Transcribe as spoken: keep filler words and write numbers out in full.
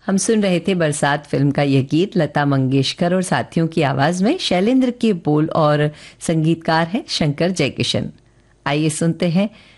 हम सुन रहे थे बरसात फिल्म का यह गीत। लता मंगेशकर और साथियों की आवाज में, शैलेंद्र के बोल और संगीतकार हैं शंकर जयकिशन। आइए सुनते हैं